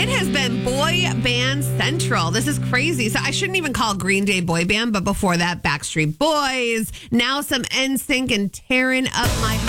It has been boy band central. This is crazy. So I shouldn't even call Green Day boy band, but before that, Backstreet Boys. Now some NSYNC and tearing up my